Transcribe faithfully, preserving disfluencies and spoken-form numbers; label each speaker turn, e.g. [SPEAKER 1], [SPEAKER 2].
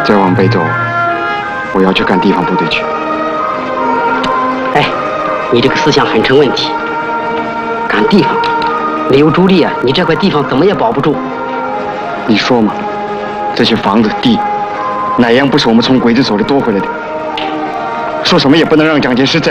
[SPEAKER 1] 再往北走，我要去干地方部队去。
[SPEAKER 2] 哎，你这个思想很成问题。干地方，没有主力啊，你这块地方怎么也保不住。
[SPEAKER 1] 你说嘛，这些房子地，哪样不是我们从鬼子手里夺回来的？说什么也不能让蒋介石再